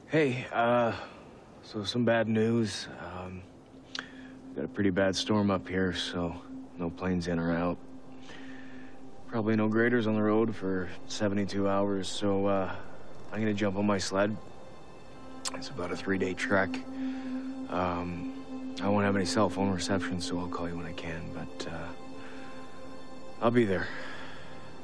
Hey, so some bad news. Got a pretty bad storm up here, so no planes in or out. Probably no graders on the road for 72 hours, so I'm gonna jump on my sled. It's about a 3-day trek. I won't have any cell phone reception, so I'll call you when I can, but I'll be there.